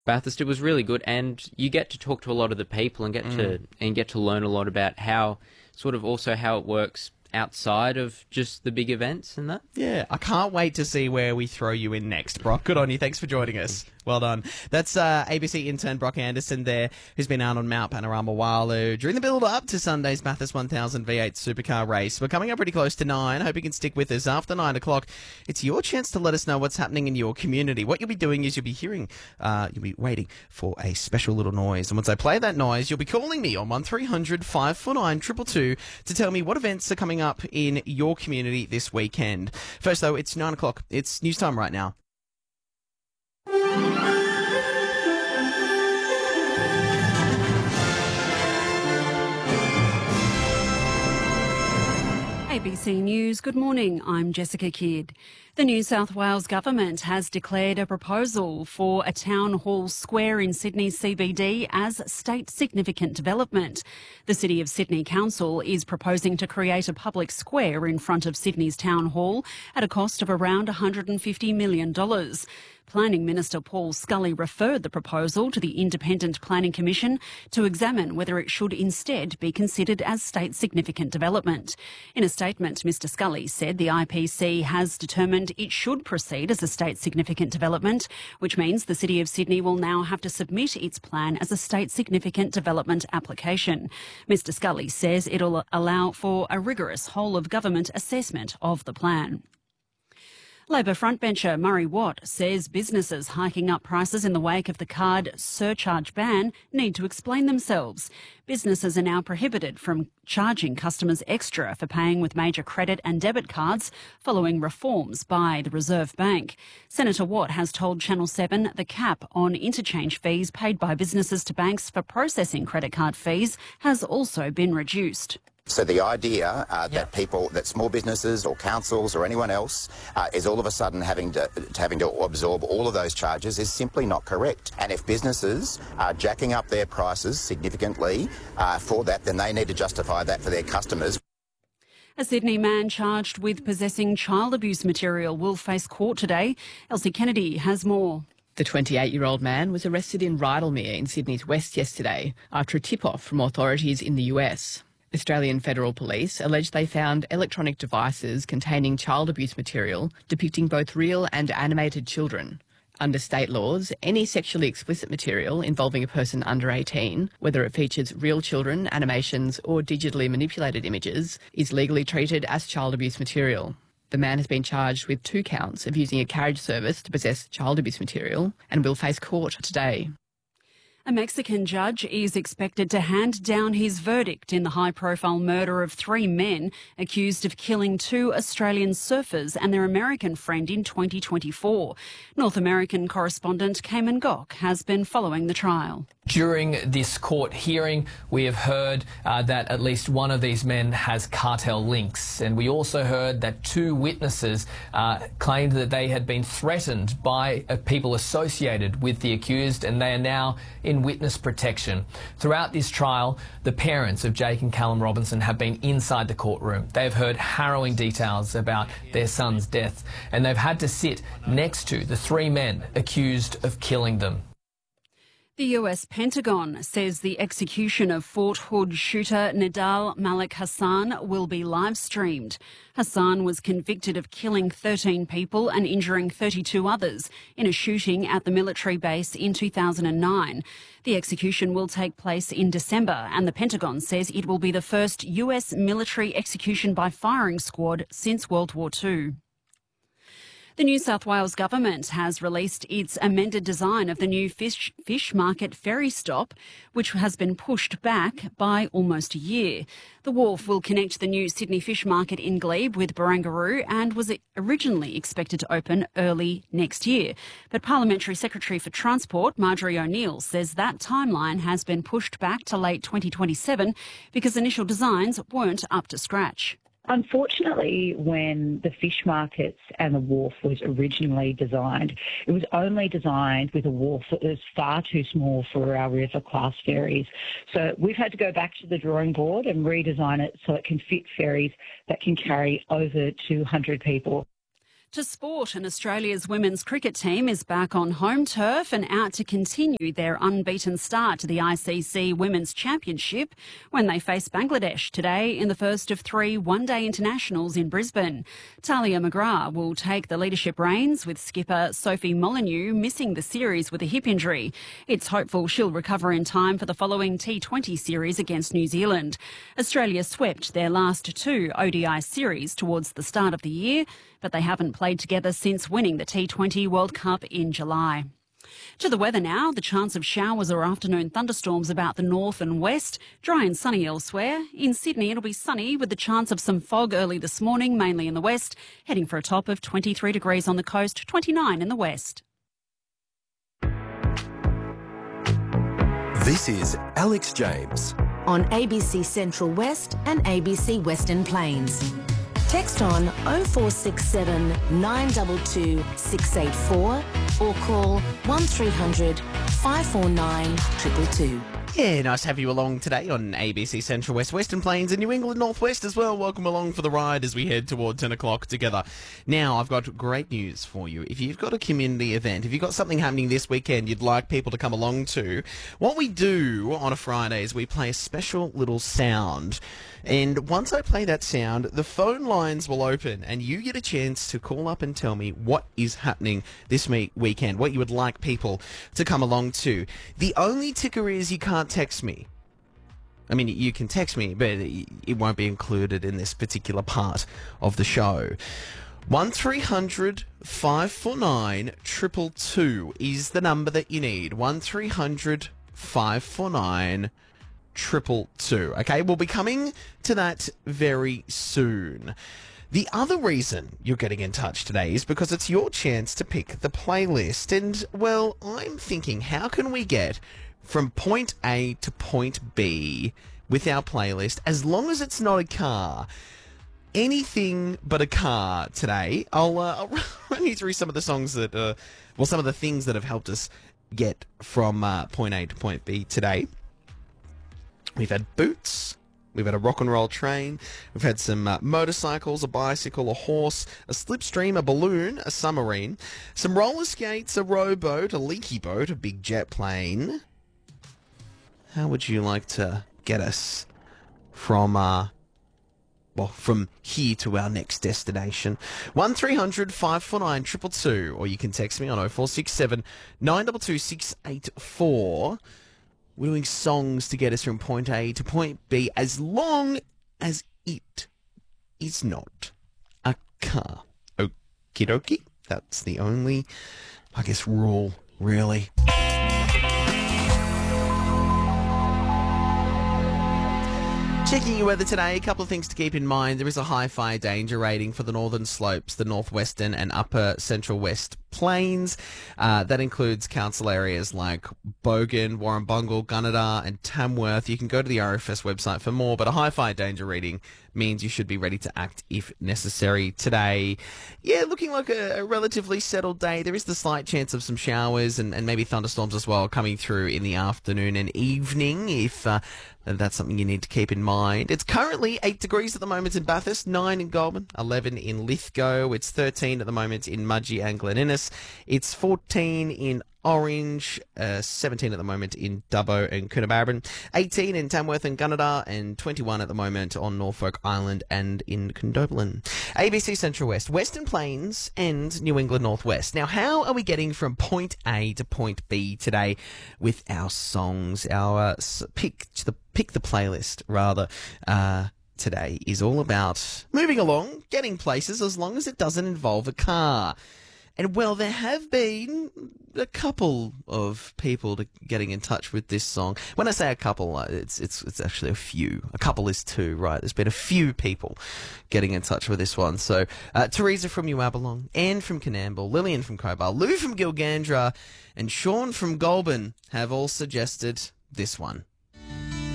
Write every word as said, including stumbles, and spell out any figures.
Bathurst. It was really good, and you get to talk to a lot of the people and get mm. to and get to learn a lot about how, sort of also how it works outside of just the big events and that. Yeah, I can't wait to see where we throw you in next, Brock. Good on you. Thanks for joining us. Well done. That's uh, A B C intern Brock Anderson there, who's been out on Mount Panorama Waialu during the build-up to Sunday's Bathurst one thousand V eight Supercar race. We're coming up pretty close to nine. Hope you can stick with us. After nine o'clock, it's your chance to let us know what's happening in your community. What you'll be doing is you'll be hearing, uh, you'll be waiting for a special little noise. And once I play that noise, you'll be calling me on one three hundred five four nine two two two to tell me what events are coming up in your community this weekend. First, though, it's nine o'clock. It's news time right now. A B C News, good morning, I'm Jessica Kidd. The New South Wales Government has declared a proposal for a town hall square in Sydney's C B D as state significant development. The City of Sydney Council is proposing to create a public square in front of Sydney's town hall at a cost of around one hundred fifty million dollars. Planning Minister Paul Scully referred the proposal to the Independent Planning Commission to examine whether it should instead be considered as state significant development. In a statement, Mr Scully said the I P C has determined it should proceed as a state significant development, which means the City of Sydney will now have to submit its plan as a state significant development application. Mr Scully says it'll allow for a rigorous whole-of-government assessment of the plan. Labor frontbencher Murray Watt says businesses hiking up prices in the wake of the card surcharge ban need to explain themselves. Businesses are now prohibited from charging customers extra for paying with major credit and debit cards following reforms by the Reserve Bank. Senator Watt has told Channel seven the cap on interchange fees paid by businesses to banks for processing credit card fees has also been reduced. So the idea uh, that yep. people, that small businesses or councils or anyone else uh, is all of a sudden having to, having to absorb all of those charges is simply not correct. And if businesses are jacking up their prices significantly uh, for that, then they need to justify that for their customers. A Sydney man charged with possessing child abuse material will face court today. Elsie Kennedy has more. The twenty-eight-year-old man was arrested in Rydalmere in Sydney's west yesterday after a tip-off from authorities in the U S. Australian Federal Police alleged they found electronic devices containing child abuse material depicting both real and animated children. Under state laws, any sexually explicit material involving a person under eighteen, whether it features real children, animations or digitally manipulated images, is legally treated as child abuse material. The man has been charged with two counts of using a carriage service to possess child abuse material and will face court today. A Mexican judge is expected to hand down his verdict in the high-profile murder of three men accused of killing two Australian surfers and their American friend in twenty twenty-four. North American correspondent Cayman Gok has been following the trial. During this court hearing, we have heard uh, that at least one of these men has cartel links, and we also heard that two witnesses uh, claimed that they had been threatened by uh, people associated with the accused, and they are now in witness protection. Throughout this trial, the parents of Jake and Callum Robinson have been inside the courtroom. They've heard harrowing details about their son's death, and they've had to sit next to the three men accused of killing them. The U S Pentagon says the execution of Fort Hood shooter Nidal Malik Hassan will be live-streamed. Hassan was convicted of killing thirteen people and injuring thirty-two others in a shooting at the military base in two thousand nine. The execution will take place in December, and the Pentagon says it will be the first U S military execution by firing squad since World War Two. The New South Wales Government has released its amended design of the new fish, fish market ferry stop, which has been pushed back by almost a year. The wharf will connect the new Sydney Fish Market in Glebe with Barangaroo and was originally expected to open early next year. But Parliamentary Secretary for Transport, Marjorie O'Neill, says that timeline has been pushed back to late twenty twenty-seven because initial designs weren't up to scratch. Unfortunately, when the fish markets and the wharf was originally designed, it was only designed with a wharf that was far too small for our river-class ferries. So we've had to go back to the drawing board and redesign it so it can fit ferries that can carry over two hundred people. To sport, and Australia's women's cricket team is back on home turf and out to continue their unbeaten start to the I C C Women's Championship when they face Bangladesh today in the first of three one-day internationals in Brisbane. Talia McGrath will take the leadership reins with skipper Sophie Molyneux missing the series with a hip injury. It's hopeful she'll recover in time for the following T twenty series against New Zealand. Australia swept their last two O D I series towards the start of the year, but they haven't played together since winning the T twenty World Cup in July. To the weather now, the chance of showers or afternoon thunderstorms about the north and west, dry and sunny elsewhere. In Sydney, it'll be sunny with the chance of some fog early this morning, mainly in the west, heading for a top of twenty-three degrees on the coast, twenty-nine in the west. This is Alex James on A B C Central West and A B C Western Plains. Text on oh four six seven, nine two two, six eight four or call one three hundred, five four nine, two two two. Yeah, nice to have you along today on A B C Central West, Western Plains and New England Northwest as well. Welcome along for the ride as we head toward ten o'clock together. Now, I've got great news for you. If you've got a community event, if you've got something happening this weekend you'd like people to come along to, what we do on a Friday is we play a special little sound. And once I play that sound, the phone lines will open and you get a chance to call up and tell me what is happening this me- weekend, what you would like people to come along to. The only ticker is you can't text me. I mean, you can text me, but it won't be included in this particular part of the show. one three hundred, five four nine, two two two is the number that you need. one three hundred, five four nine, Triple two. Okay, we'll be coming to that very soon. The other reason you're getting in touch today is because it's your chance to pick the playlist. And, well, I'm thinking, how can we get from point A to point B with our playlist, as long as it's not a car? Anything but a car today. I'll, uh, I'll run you through some of the songs that, uh, well, some of the things that have helped us get from uh, point A to point B today. We've had Boots, we've had a rock and roll train, we've had some uh, motorcycles, a bicycle, a horse, a slipstream, a balloon, a submarine, some roller skates, a rowboat, a leaky boat, a big jet plane. How would you like to get us from, uh, well, from here to our next destination? one three hundred, five four nine, two two two, or you can text me on oh four six seven, nine two two, six eight four. We're doing songs to get us from point A to point B, as long as it is not a car. Okie dokie. That's the only, I guess, rule, really. Checking your weather today, a couple of things to keep in mind. There is a high fire danger rating for the northern slopes, the northwestern and upper central west plains. Uh, that includes council areas like Bogan, Warrumbungle, Gunnedah and Tamworth. You can go to the R F S website for more, but a high fire danger rating means you should be ready to act if necessary today. Yeah, looking like a, a relatively settled day. There is the slight chance of some showers and, and maybe thunderstorms as well coming through in the afternoon and evening if uh, that's something you need to keep in mind. It's currently eight degrees at the moment in Bathurst, nine in Goulburn, eleven in Lithgow. It's thirteen at the moment in Mudgee and Glen Innes. It's fourteen in Orange, uh, seventeen at the moment in Dubbo and Coonabarabran, eighteen in Tamworth and Gunnedah, and twenty-one at the moment on Norfolk Island and in Condobolin. A B C Central West, Western Plains and New England Northwest. Now, how are we getting from point A to point B today with our songs? Our uh, pick the pick the playlist rather. Uh, today is all about moving along, getting places, as long as it doesn't involve a car. And, well, there have been a couple of people to getting in touch with this song. When I say a couple, it's it's it's actually a few. A couple is two, right? There's been a few people getting in touch with this one. So, uh, Teresa from Uabalong, Anne from Canamble, Lillian from Cobar, Lou from Gilgandra, and Sean from Goulburn have all suggested this one.